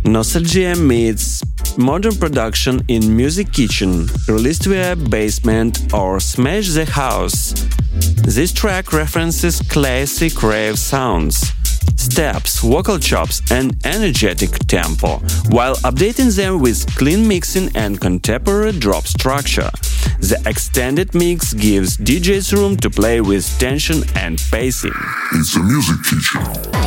Nostalgia meets modern production in Music Kitchen, released via Basement or Smash the House. This track references classic rave sounds, steps, vocal chops and energetic tempo, while updating them with clean mixing and contemporary drop structure. The extended mix gives DJs room to play with tension and pacing. It's a Music Kitchen.